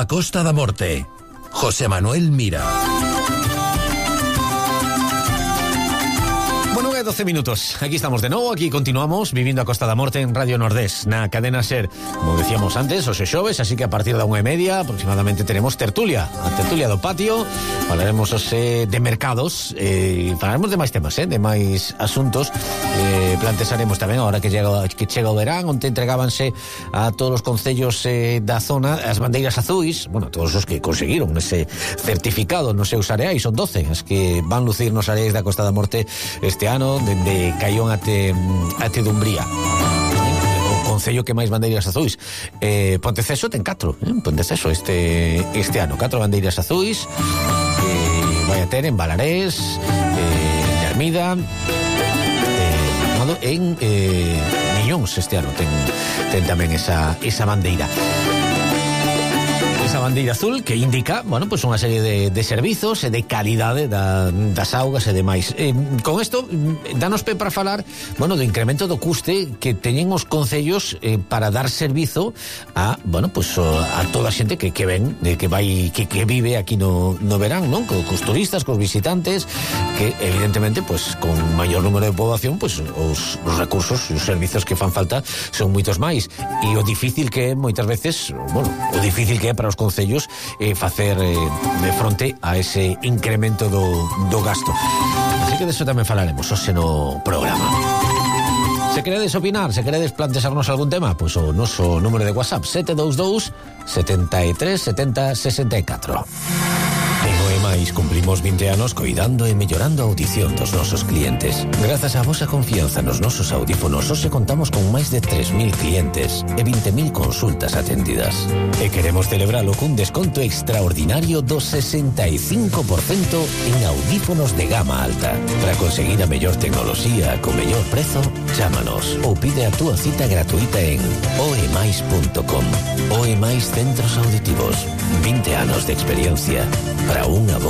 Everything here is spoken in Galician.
a Costa da Morte. José Manuel Mira. Bueno, 12 minutos. Aquí estamos de nuevo, aquí continuamos vivindo a Costa da Morte en Radio Nordés, na cadena SER. Como decíamos antes, os xoves, así que a partir da 1:30 aproximadamente teremos tertulia. A tertulia do patio, falaremos de mercados, falaremos de máis temas, de máis asuntos. Plantexaremos tamén, agora que chega o verán, onde entregábanse a todos os concellos da zona as bandeiras azuis, bueno, todos os que conseguiron ese certificado nos seus areais, son 12 as que van lucir nos areais da Costa da Morte este ano, dende Caión até Dumbría. O concello que máis bandeiras azuis. Ponteceso ten 4, Ponteceso este ano, 4 bandeiras azuis. Vai a ter en Balarés, en Armida, en Miñóns este ano ten tamén esa bandeira. Esa bandeira azul que indica, bueno, pues unha serie de servizos e de calidade das augas e demais. Con isto, danos pé para falar, bueno, do incremento do custe que teñen os concellos para dar servizo a, bueno, pues a toda a xente que ven, que vive aquí no verán, non? Cos turistas, cos visitantes, que evidentemente, pues con maior número de poboación, pues os recursos e os servizos que fan falta son moitos máis. E o difícil que é moitas veces, bueno, o difícil que é para os concellos facer de fronte a ese incremento do gasto. Así que de eso tamén falaremos hoxe no programa. Se queredes opinar, se queredes plantexarnos algún tema, pois o noso número de WhatsApp 722 73 70 64. En OEMAIS cumplimos 20 anos coidando e mellorando a audición dos nosos clientes. Grazas á vosa confianza nos nosos audífonos, hoxe contamos con máis de 3.000 clientes e 20.000 consultas atendidas. E queremos celebralo cun desconto extraordinario do 65% en audífonos de gama alta. Para conseguir a mellor tecnoloxía co mellor prezo, chámanos ou pide a túa cita gratuita en oemais.com. OEMAIS Centros Auditivos. 20 anos de experiencia para unha